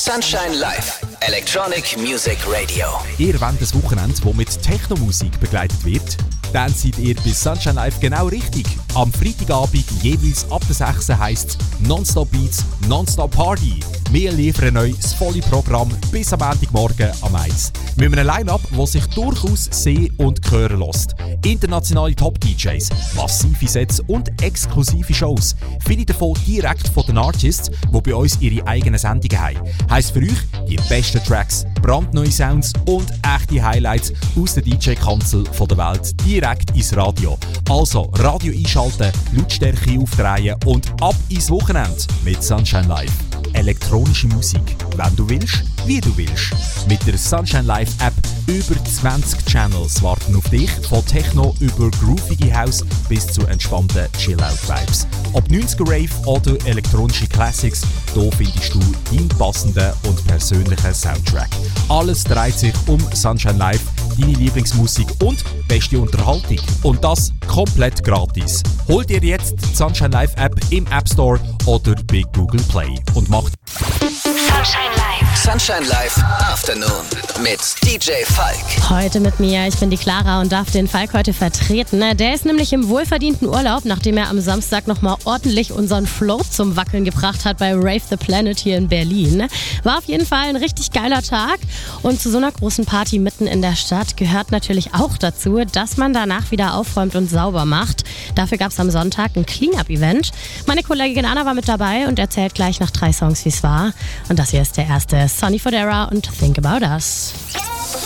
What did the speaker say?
Sunshine Live, Electronic Music Radio. Ihr wollt ein Wochenende, das mit Techno-Musik begleitet wird? Dann seid ihr bei Sunshine Live genau richtig. Am Freitagabend jeweils ab der 6 heisst es Non-Stop Beats, Non-Stop Party. Wir liefern euch das volle Programm bis am Montagmorgen am 1. Mit einem Line-Up, das sich durchaus sehen und hören lässt. Internationale Top-DJs, massive Sets und exklusive Shows. Viele davon direkt von den Artists, die bei uns ihre eigenen Sendungen haben. Heisst für euch die besten Tracks, brandneue Sounds und echte Highlights aus der DJ-Kanzel der Welt direkt ins Radio. Also Radio einschalten, Lautstärke aufdrehen und ab ins Wochenende mit Sunshine Live. Elektronische Musik, wenn du willst, wie du willst. Mit der Sunshine Live App über 20 Channels warten auf dich, von Techno über groovige House bis zu entspannten Chill-Out-Vibes. Ob 90er Rave oder elektronische Classics, hier findest du deinen passenden und persönlichen Soundtrack. Alles dreht sich um Sunshine Live, deine Lieblingsmusik und beste Unterhaltung. Und das komplett gratis. Hol dir jetzt die Sunshine Live App im App Store oder bei Google Play und mach Sunshine Live. Sunshine Live Afternoon mit DJ Falk. Heute mit mir, ich bin die Clara und darf den Falk heute vertreten. Der ist nämlich im wohlverdienten Urlaub, nachdem er am Samstag nochmal ordentlich unseren Flow zum Wackeln gebracht hat bei Rave the Planet hier in Berlin. War auf jeden Fall ein richtig geiler Tag und zu so einer großen Party mitten in der Stadt gehört natürlich auch dazu, dass man danach wieder aufräumt und sauber macht. Dafür gab es am Sonntag ein Clean-Up-Event. Meine Kollegin Anna war mit dabei und erzählt gleich nach 3 Songs, wie es war. Und das hier ist der erste, Sonny Fodera und Think About Us.